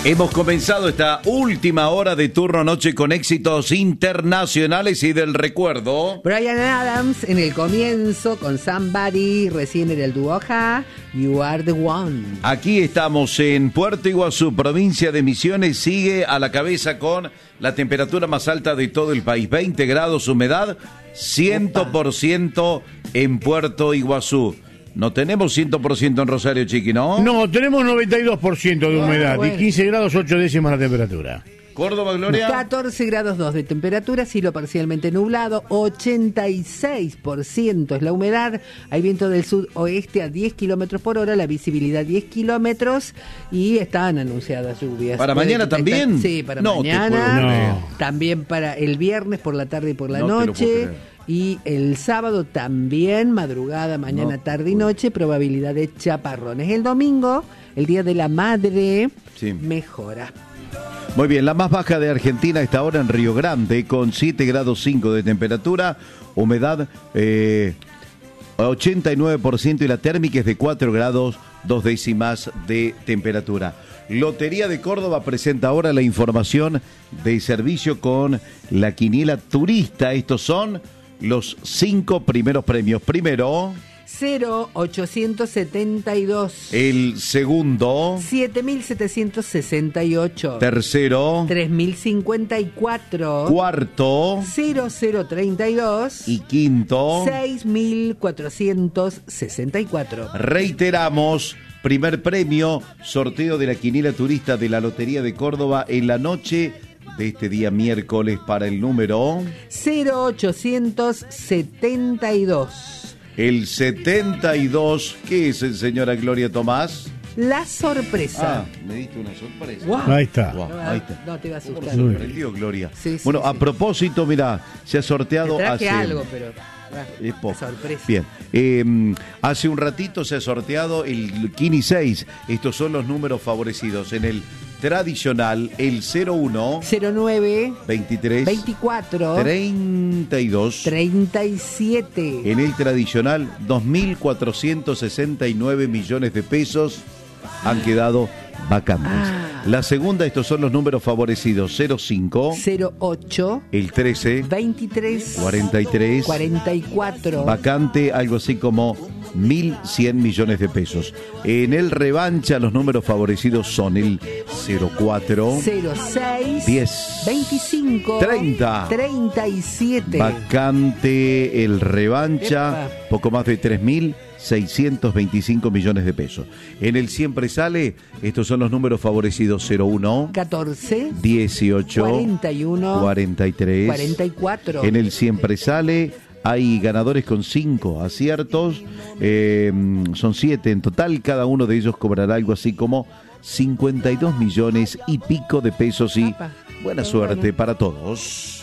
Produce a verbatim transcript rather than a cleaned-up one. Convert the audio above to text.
Hemos comenzado esta última hora de turno noche con éxitos internacionales y del recuerdo. Bryan Adams en el comienzo con Somebody, recién era el dúo Ja, You Are The One. Aquí estamos en Puerto Iguazú, provincia de Misiones, sigue a la cabeza con la temperatura más alta de todo el país, veinte grados, humedad cien por ciento en PuertoIguazú. No tenemos cien por ciento en Rosario, Chiqui, ¿no? No, tenemos noventa y dos por ciento de humedad, bueno. y quince grados ocho décimas la temperatura. Córdoba, Gloria. catorce grados dos de temperatura, cielo parcialmente nublado, ochenta y seis por ciento es la humedad, hay viento del sudoeste a diez kilómetros por hora, la visibilidad diez kilómetros y están anunciadas lluvias. ¿Para mañana también? Sí, para no mañana, no. También para el viernes por la tarde y por la No te lo puedo noche. creer. Y el sábado también, madrugada, mañana, No, tarde y noche, probabilidad de chaparrones. El domingo, el Día de la Madre, Sí. mejora. Muy bien, la más baja de Argentina está ahora en Río Grande, con siete grados cinco de temperatura, humedad eh, ochenta y nueve por ciento y la térmica es de cuatro grados dos décimas de temperatura. Lotería de Córdoba presenta ahora la información de servicio con la quiniela turista. Estos son los cinco primeros premios. Primero, cero ochocientos setenta y dos. el segundo, siete mil setecientos sesenta y ocho. tercero, tres mil cincuenta y cuatro. cuarto cero cero treinta y dos. y quinto. seis mil cuatrocientos sesenta y cuatro. Reiteramos, primer premio, sorteo de la quiniela turista de la Lotería de Córdoba en la noche de este día miércoles para el número... cero ochocientos setenta y dos. El setenta y dos, ¿qué es el señora Gloria Tomás? La sorpresa. Ah, me diste una sorpresa. Wow. Ahí está. Guau, No, ahí está. no te va a ¿Cómo asustar. nos sorprendió, Gloria? Sí, sí, bueno, a sí. propósito, mirá, se ha sorteado Te traje hace... algo, pero... ah, Es poco. sorpresa. Bien, eh, hace un ratito se ha sorteado el Kini seis. Estos son los números favorecidos. En el tradicional, el cero uno, cero nueve, veintitrés, veinticuatro, treinta y dos. treinta y siete. En el tradicional, dos mil cuatrocientos sesenta y nueve millones de pesos han quedado vacantes. Ah. La segunda, estos son los números favorecidos. cero cinco, cero ocho, el trece, veintitrés, cuarenta y tres. cuarenta y cuatro. Vacante, algo así como mil cien millones de pesos. En el revancha, los números favorecidos son el cero cuatro, cero seis, diez, veinticinco, treinta. treinta y siete. Vacante, el revancha, Epa. poco más de tres mil seiscientos veinticinco millones de pesos. En el siempre sale, estos son los números favorecidos: cero uno, catorce, dieciocho, cuarenta y uno, cuarenta y tres. cuarenta y cuatro. En el siempre sale, hay ganadores con cinco aciertos, eh, son siete en total, cada uno de ellos cobrará algo así como cincuenta y dos millones y pico de pesos y Apa. buena Qué suerte bueno. para todos.